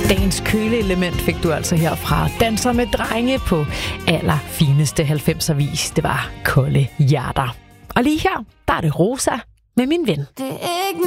Dagens køleelement fik du altså her fra Danser med drenge på allerfineste 90'er vis. Det var Kolde Hjerter. Og lige her, der er det Rosa med Min Ven. Det er ikke